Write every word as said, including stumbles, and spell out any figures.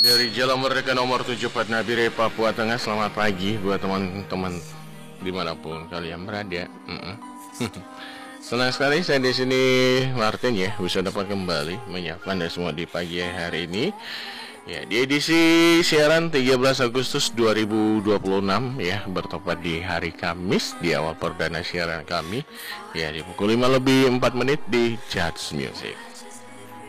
Dari Jalan Merdeka nomor tujuh puluh empat Nabire, Papua Tengah. Selamat pagi buat teman-teman dimanapun kalian berada. Mm -mm. Senang sekali saya di sini, Martin, ya, bisa dapat kembali menyapa Anda semua di pagi hari ini. Ya, di edisi siaran tiga belas Agustus dua ribu dua puluh enam, ya, bertepat di hari Kamis, di awal perdana siaran kami, ya, di pukul lima lebih empat menit di Jazz Music.